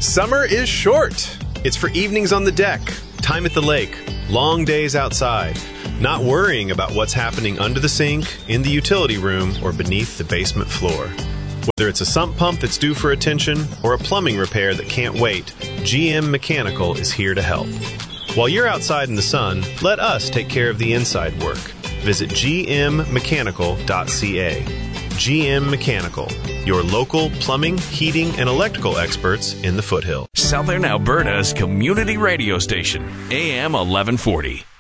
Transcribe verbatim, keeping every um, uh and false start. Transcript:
Summer is short. It's for evenings on the deck, time at the lake, long days outside, not worrying about what's happening under the sink, in the utility room, or beneath the basement floor. Whether it's a sump pump that's due for attention or a plumbing repair that can't wait, G M Mechanical is here to help. While you're outside in the sun, let us take care of the inside work. Visit g m mechanical dot c a. G M Mechanical, your local plumbing, heating, and electrical experts in the Foothill. Southern Alberta's community radio station, A M eleven forty.